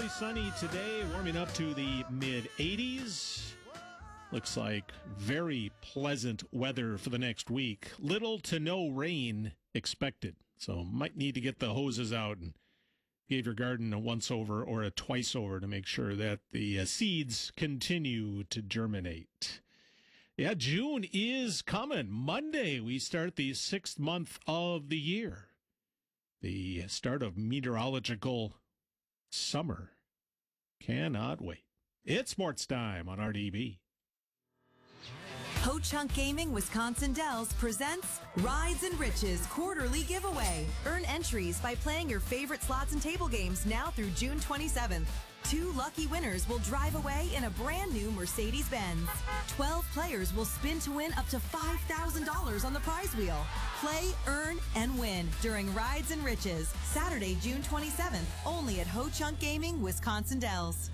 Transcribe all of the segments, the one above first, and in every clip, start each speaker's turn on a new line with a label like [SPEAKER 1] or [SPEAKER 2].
[SPEAKER 1] Mostly sunny today, warming up to the mid-80s. Looks like very pleasant weather for the next week. Little to no rain expected, so might need to get the hoses out and give your garden a once-over or a twice-over to make sure that the seeds continue to germinate. Yeah, June is coming. Monday, we start the 6th month of the year. The start of meteorological summer. Cannot wait. It's sports time on RDB.
[SPEAKER 2] Ho-Chunk Gaming Wisconsin Dells presents Rides and Riches quarterly giveaway. Earn entries by playing your favorite slots and table games now through June 27th. 2 lucky winners will drive away in a brand new Mercedes-Benz. 12 players will spin to win up to $5,000 on the prize wheel. Play, earn, and win during Rides and Riches, Saturday, June 27th, only at Ho-Chunk Gaming Wisconsin Dells.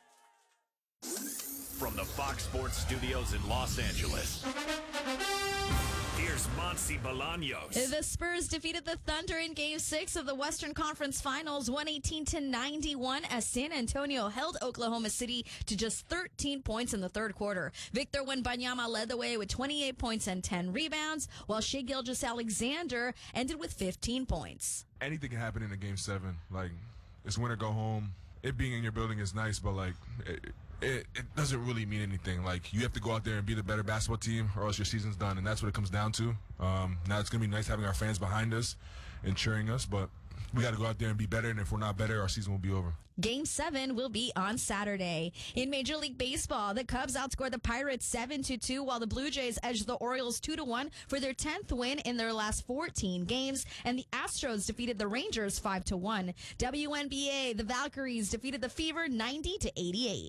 [SPEAKER 3] From the Fox Sports Studios in Los Angeles, here's Monty Bolaños.
[SPEAKER 4] The Spurs defeated the Thunder in Game 6 of the Western Conference Finals, 118-91, as San Antonio held Oklahoma City to just 13 points in the third quarter. Victor Wembanyama led the way with 28 points and 10 rebounds, while Shai Gilgeous-Alexander ended with 15 points.
[SPEAKER 5] Anything can happen in a Game 7. Like, it's win or go home. It being in your building is nice, but, like, it doesn't really mean anything. Like, you have to go out there and be the better basketball team or else your season's done, and that's what it comes down to. Now it's going to be nice having our fans behind us and cheering us, but we got to go out there and be better, and if we're not better, our season will be over.
[SPEAKER 4] Game 7 will be on Saturday. In Major League Baseball, the Cubs outscored the Pirates 7-2, while the Blue Jays edged the Orioles 2-1 for their 10th win in their last 14 games, and the Astros defeated the Rangers 5-1. WNBA, the Valkyries defeated the Fever 90-88.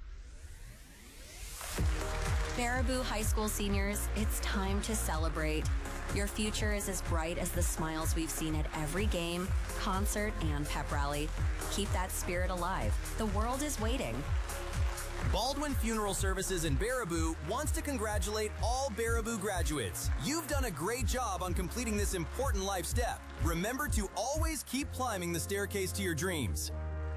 [SPEAKER 6] Baraboo High School seniors, it's time to celebrate. Your future is as bright as the smiles we've seen at every game, concert, and pep rally. Keep that spirit alive. The world is waiting.
[SPEAKER 7] Baldwin Funeral Services in Baraboo wants to congratulate all Baraboo graduates. You've done a great job on completing this important life step. Remember to always keep climbing the staircase to your dreams.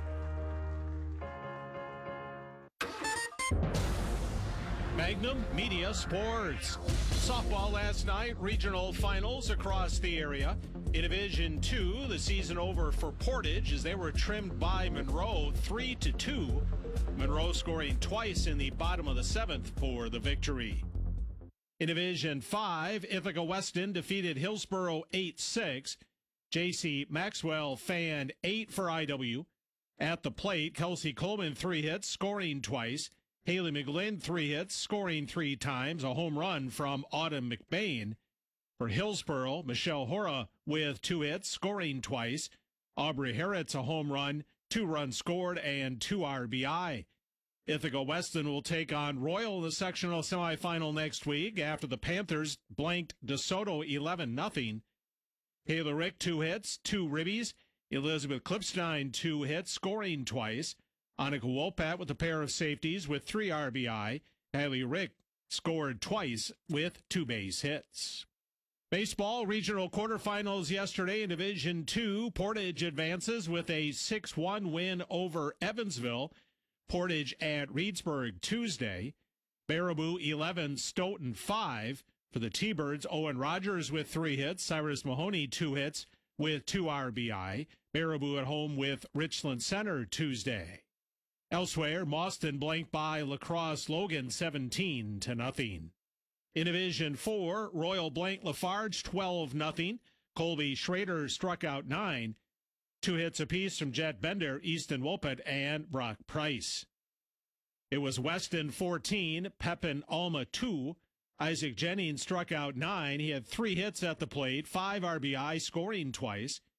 [SPEAKER 1] Magnum Media Sports. Softball last night, regional finals across the area. In Division 2, the season over for Portage as they were trimmed by Monroe 3-2. Monroe scoring twice in the bottom of the 7th for the victory. In Division 5, Ithaca Weston defeated Hillsboro 8-6. J.C. Maxwell fanned 8 for IW. At the plate, Kelsey Coleman 3 hits, scoring twice. Haley McGlynn 3 hits, scoring 3 times, a home run from Autumn McBain. For Hillsboro, Michelle Hora with 2 hits, scoring twice. Aubrey Harret's a home run, 2 runs scored, and 2 RBI. Ithaca Weston will take on Royal in the sectional semifinal next week after the Panthers blanked DeSoto 11-0. Kayla Rick 2 hits, 2 ribbies. Elizabeth Klipstein 2 hits, scoring twice. Annika Wolpat with a pair of safeties with 3 RBI. Kylie Rick scored twice with 2 base hits. Baseball regional quarterfinals yesterday in Division 2. Portage advances with a 6-1 win over Evansville. Portage at Reedsburg Tuesday. Baraboo 11, Stoughton 5. For the T-Birds, Owen Rogers with 3 hits. Cyrus Mahoney 2 hits with 2 RBI. Baraboo at home with Richland Center Tuesday. Elsewhere, Mauston blanked by La Crosse Logan 17-0. In Division 4, Royal blanked Lafarge 12-0. Colby Schrader struck out 9. 2 hits apiece from Jet Bender, Easton Wolpett, and Brock Price. It was Weston 14, Pepin Alma 2. Isaac Jennings struck out 9. He had 3 hits at the plate, 5 RBI, scoring twice.